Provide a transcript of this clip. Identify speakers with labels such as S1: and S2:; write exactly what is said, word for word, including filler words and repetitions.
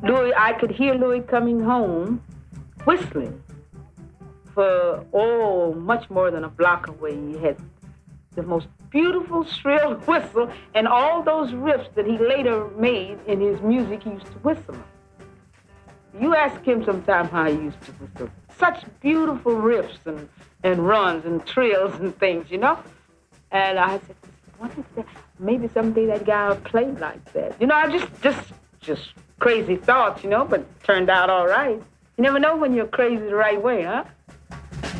S1: Louis, I could hear Louis coming home whistling for, oh, much more than a block away. He had the most beautiful shrill whistle, and all those riffs that he later made in his music, he used to whistle them. You ask him sometime how he used to whistle. Such beautiful riffs and, and runs and trills and things, you know? And I said, what is that? Maybe someday that guy will play like that. You know, I just, just, just crazy thoughts, you know, but it turned out all right. You never know when you're crazy the right way, huh?